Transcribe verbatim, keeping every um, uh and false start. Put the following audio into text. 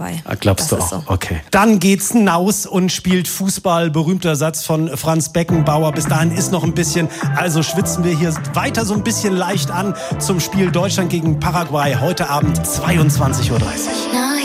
Paraguay. Ah, glaubst das du auch? So. Okay. Dann geht's hinaus und spielt Fußball. Berühmter Satz von Franz Beckenbauer. Bis dahin ist noch ein bisschen, also schwitzen wir hier weiter so ein bisschen leicht an zum Spiel Deutschland gegen Paraguay. Heute Abend zweiundzwanzig Uhr dreißig.